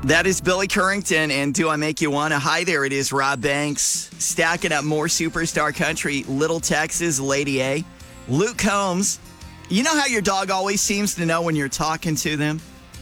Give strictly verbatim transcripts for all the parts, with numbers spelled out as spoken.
That is Billy Currington, and Do I Make You Wanna? Hi there, it is Rob Banks, stacking up more superstar country. Little Texas, Lady A. Luke Combs. You know how your dog always seems to know when you're talking to them?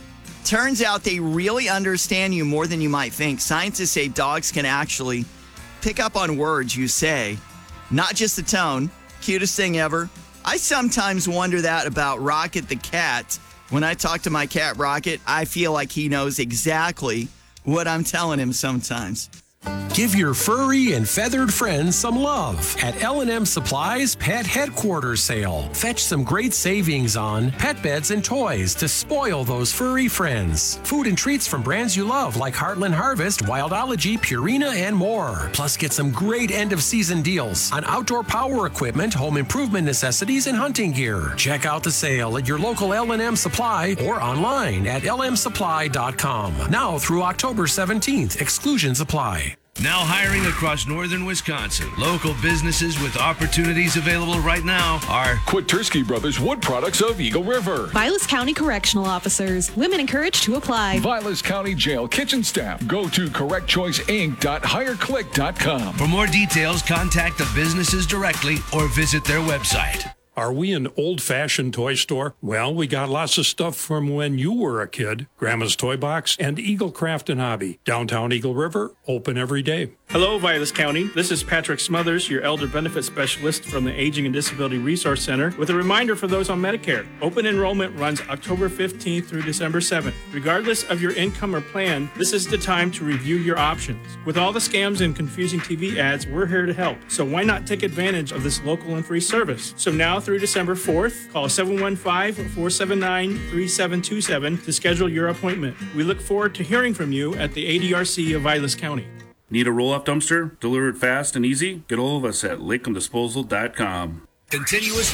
Turns out they really understand you more than you might think. Scientists say dogs can actually pick up on words you say, not just the tone. Cutest thing ever. I sometimes wonder that about Rocket the cat. When I talk to my cat, Rocket, I feel like he knows exactly what I'm telling him sometimes. Give your furry and feathered friends some love at L and M Supply's Pet Headquarters Sale. Fetch some great savings on pet beds and toys to spoil those furry friends. Food and treats from brands you love like Heartland Harvest, Wildology, Purina, and more. Plus, get some great end-of-season deals on outdoor power equipment, home improvement necessities, and hunting gear. Check out the sale at your local L and M Supply or online at L M supply dot com. Now through October seventeenth, exclusions apply. Now hiring across northern Wisconsin. Local businesses with opportunities available right now are Kwitursky Brothers Wood Products of Eagle River. Vilas County Correctional Officers. Women encouraged to apply. Vilas County Jail Kitchen Staff. Go to correct choice inc dot hire click dot com. For more details, contact the businesses directly or visit their website. Are we an old-fashioned toy store? Well, we got lots of stuff from when you were a kid. Grandma's Toy Box and Eagle Craft and Hobby. Downtown Eagle River, open every day. Hello, Vilas County. This is Patrick Smothers, your Elder Benefit Specialist from the Aging and Disability Resource Center, with a reminder for those on Medicare. Open enrollment runs October fifteenth through December seventh. Regardless of your income or plan, this is the time to review your options. With all the scams and confusing T V ads, we're here to help. So why not take advantage of this local and free service? So now through December fourth, call seven one five, four seven nine, three seven two seven to schedule your appointment. We look forward to hearing from you at the A D R C of Vilas County. Need a roll-off dumpster delivered fast and easy? Get all of us at lakeland disposal dot com. Continuous